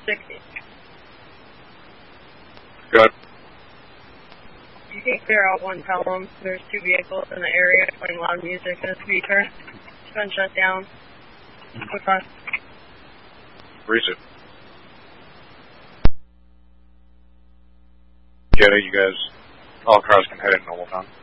60. Good. You can clear out one column. There's 2 vehicles in the area playing loud music in a speaker. It's been shut down. Okay. Reset. Get it, you guys. All cars can head in normal time.